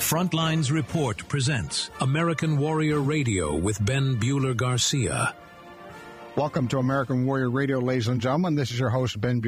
Frontlines Report presents American Warrior Radio with Ben Bueller Garcia. Welcome to American Warrior Radio, ladies and gentlemen. This is your host, Ben Bueller.